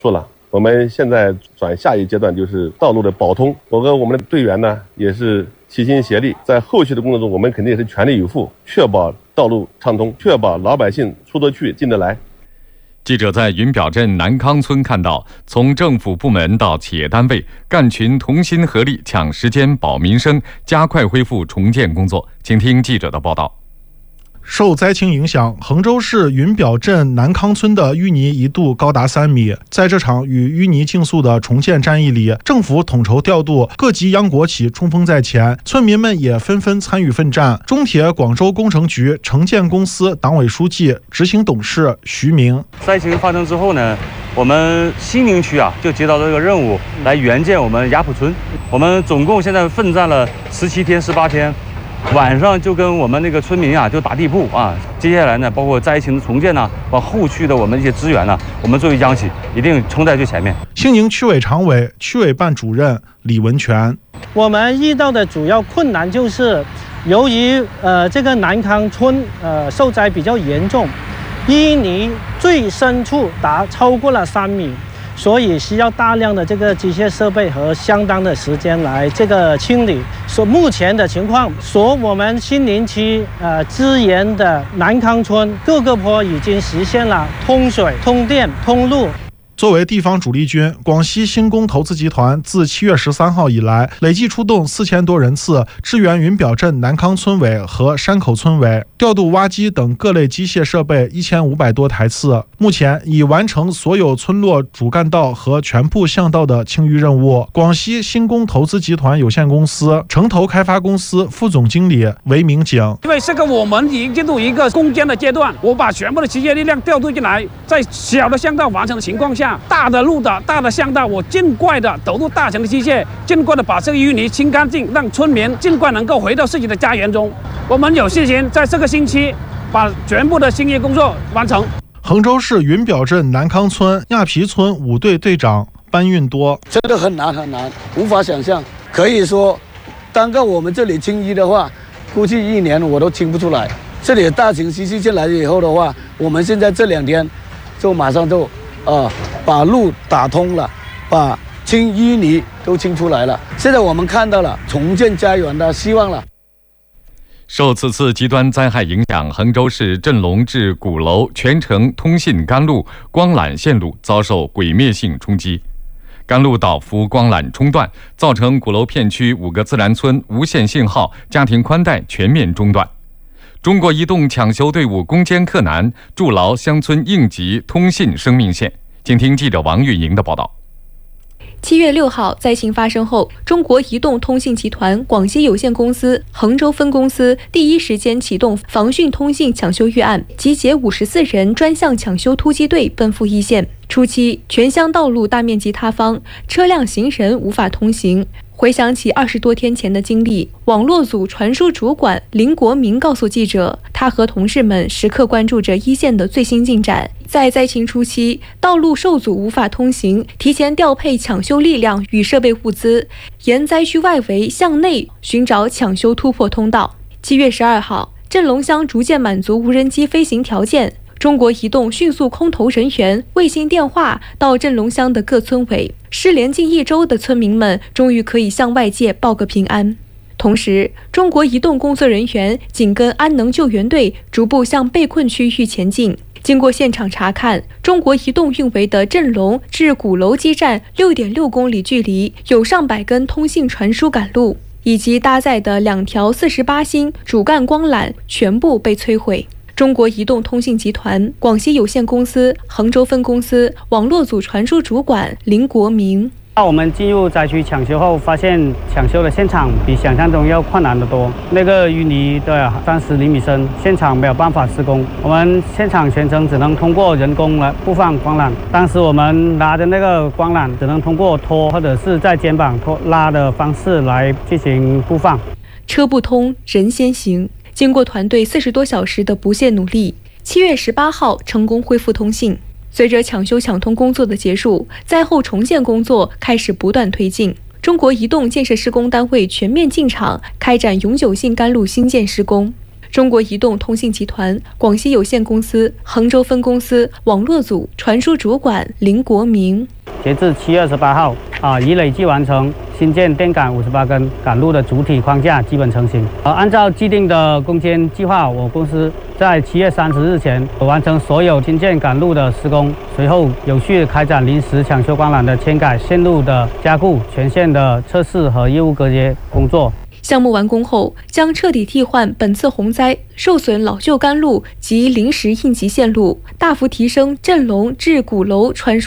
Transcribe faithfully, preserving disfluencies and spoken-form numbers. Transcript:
说了，我们现在转下一阶段就是道路的保通。我和我们的队员呢也是齐心协力，在后续的工作中，我们肯定也是全力以赴，确保道路畅通，确保老百姓出得去进得来。 记者在云表镇南康村看到，从政府部门到企业单位，干群同心合力，抢时间保民生，加快恢复重建工作。请听记者的报道。 受灾情影响，衡州市云表镇南康村的淤泥一度高达三米。在这场与淤泥竞速的重建战役里，政府统筹调度，各级央国企冲锋在前，村民们也纷纷参与奋战。中铁广州工程局城建公司党委书记、执行董事徐明： 灾情发生之后呢，我们西宁区啊就接到这个任务，来援建我们雅浦村。我们总共现在奋战了十七天、十八天。晚上就跟我们那个村民啊就打地铺啊，接下来呢，包括灾情的重建呢，包括后续的我们一些资源呢，我们作为央企一定冲在最前面。 兴宁区委常委、区委办主任李文全： 我们遇到的主要困难就是，由于呃这个南康村呃受灾比较严重，淤泥最深处达超过了三米。所以需要大量的这个机械设备和相当的时间来这个清理。所目前的情况，所我们兴宁区呃支援的南康村各个坡已经实现了通水、通电、通路。 作为地方主力军，广西兴工投资集团自七月十三号以来，累计出动四千多人次，支援云表镇南康村委和山口村委，调度挖机等各类机械设备一千五百多台次。目前已完成所有村落主干道和全部巷道的清淤任务。广西兴工投资集团有限公司城投开发公司副总经理韦明景： 因为这个我们已经进入一个攻坚的阶段，我把全部的机械力量调度进来，在小的巷道完成的情况下，大的路的大的巷道，我尽快的投入大型的机械，尽快的把这个淤泥清干净，让村民尽快能够回到自己的家园中。我们有信心在这个星期把全部的兴业工作完成。 衡州市云表镇南康村亚皮村五队队长班运多： 真的很难很难，无法想象。可以说，单靠我们这里清淤的话，估计一年我都清不出来。这里大型机器进来以后的话，我们现在这两天就马上就呃把路打通了，把清淤泥都清出来了。现在我们看到了重建家园的希望了。 受此次极端灾害影响，衡州市镇龙至鼓楼全程通信干路、光缆线路遭受毁灭性冲击，干路导服光缆中断，造成鼓楼片区五个自然村无线信号、家庭宽带全面中断。中国移动抢修队伍攻坚克难，筑牢乡村应急通信生命线。请听记者王玉莹的报道。 七月六号，灾情发生后，中国移动通信集团广西有限公司衡州分公司第一时间启动防汛通信抢修预案，集结五十四人专项抢修突击队奔赴一线。初期，全乡道路大面积塌方，车辆行人无法通行。回想起二十多天前的经历，网络组传输主管林国民告诉记者，他和同事们时刻关注着一线的最新进展。在灾情初期，道路受阻无法通行，提前调配抢修力量与设备物资，沿灾区外围向内寻找抢修突破通道。七月十二号，镇龙乡逐渐满足无人机飞行条件。中国移动迅速空投人员、卫星电话到镇龙乡的各村委，失联近一周的村民们终于可以向外界报个平安。同时，中国移动工作人员紧跟安能救援队逐步向被困区域前进。经过现场查看，中国移动运维的镇龙至鼓楼基站 六点六公里距离有上百根通信传输赶路，以及搭载的两条四十八芯主干光缆全部被摧毁。中国移动通信集团广西有限公司衡州分公司网络组传输主管林国民： 那我们进入灾区抢修后，发现抢修的现场比想象中要困难得多。那个淤泥的三十厘米深，现场没有办法施工，我们现场全程只能通过人工来布放光缆。当时我们拿的那个光缆只能通过拖或者是在肩膀拖拉的方式来进行布放。 车不通，人先行。经过团队四十多小时的不懈努力，七月十八号成功恢复通信。随着抢修抢通工作的结束，灾后重建工作开始不断推进。中国移动建设施工单位全面进场，开展永久性干路新建施工。 中国移动通信集团广西有限公司杭州分公司网络组传输主管林国明。 截至七月二十八号，啊，已累计完成新建电杆五十八根，杆路的主体框架基本成型。而按照既定的攻坚计划，我公司在七月三十日前完成所有新建杆路的施工，随后有序开展临时抢修光缆的迁改、线路的加固、全线的测试和业务隔绝工作。 项目完工后，将彻底替换本次洪灾受损老旧干路及临时应急线路，大幅提升镇龙至鼓楼传输